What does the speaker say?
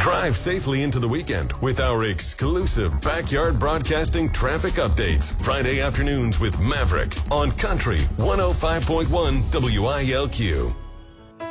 Drive safely into the weekend with our exclusive Backyard Broadcasting traffic updates. Friday afternoons with Maverick on Country 105.1 WILQ.